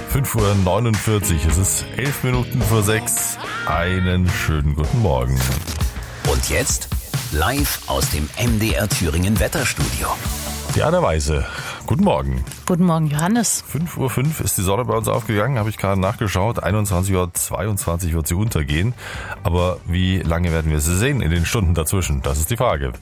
5:49 Uhr, es ist 11 Minuten vor 6. Einen schönen guten Morgen. Und jetzt live aus dem MDR Thüringen Wetterstudio. Diana Weise, guten Morgen. Guten Morgen, Johannes. 5:05 Uhr ist die Sonne bei uns aufgegangen, habe ich gerade nachgeschaut. 21:22 Uhr wird sie untergehen. Aber wie lange werden wir sie sehen in den Stunden dazwischen? Das ist die Frage.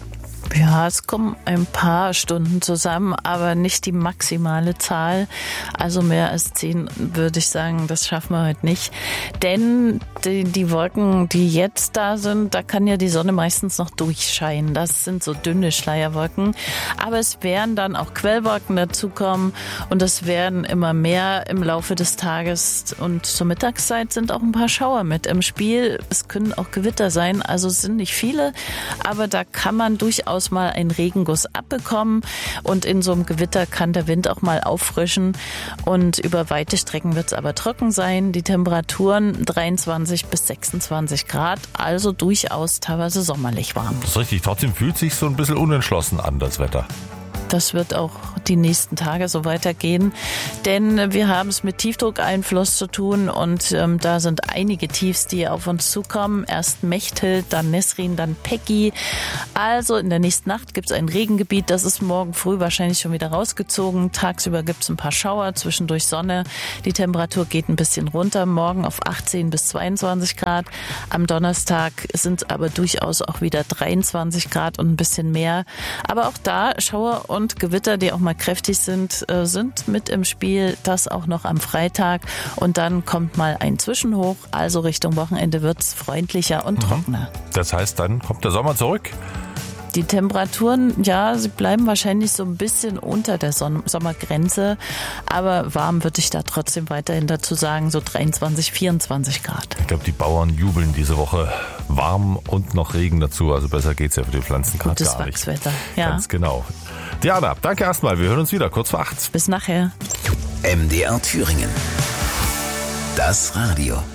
Ja, es kommen ein paar Stunden zusammen, aber nicht die maximale Zahl. Also mehr als 10 würde ich sagen, das schaffen wir heute nicht. Denn die Wolken, die jetzt da sind, da kann ja die Sonne meistens noch durchscheinen. Das sind so dünne Schleierwolken. Aber es werden dann auch Quellwolken dazukommen und es werden immer mehr im Laufe des Tages. Und zur Mittagszeit sind auch ein paar Schauer mit im Spiel. Es können auch Gewitter sein, also es sind nicht viele, aber da kann man durchaus mal einen Regenguss abbekommen und in so einem Gewitter kann der Wind auch mal auffrischen und über weite Strecken wird es aber trocken sein. Die Temperaturen 23 bis 26 Grad, also durchaus teilweise sommerlich warm. Das ist richtig, trotzdem fühlt sich so ein bisschen unentschlossen an, das Wetter. Das wird auch die nächsten Tage so weitergehen, denn wir haben es mit Tiefdruckeinfluss zu tun und da sind einige Tiefs, die auf uns zukommen. Erst Mechthild, dann Nesrin, dann Peggy. Also in der nächsten Nacht gibt es ein Regengebiet, das ist morgen früh wahrscheinlich schon wieder rausgezogen. Tagsüber gibt es ein paar Schauer, zwischendurch Sonne. Die Temperatur geht ein bisschen runter, morgen auf 18 bis 22 Grad. Am Donnerstag sind es aber durchaus auch wieder 23 Grad und ein bisschen mehr. Aber auch da Schauer und Gewitter, die auch mal kräftig sind, sind mit im Spiel. Das auch noch am Freitag. Und dann kommt mal ein Zwischenhoch. Also Richtung Wochenende wird es freundlicher und trockener. Das heißt, dann kommt der Sommer zurück. Die Temperaturen, ja, sie bleiben wahrscheinlich so ein bisschen unter der Sommergrenze. Aber warm würde ich da trotzdem weiterhin dazu sagen, so 23, 24 Grad. Ich glaube, die Bauern jubeln diese Woche. Warm und noch Regen dazu. Also besser geht's ja für die Pflanzen gerade gar nicht. Gutes Wachswetter, ja. Ganz genau. Diana, danke erstmal. Wir hören uns wieder kurz vor 8. Bis nachher. MDR Thüringen. Das Radio.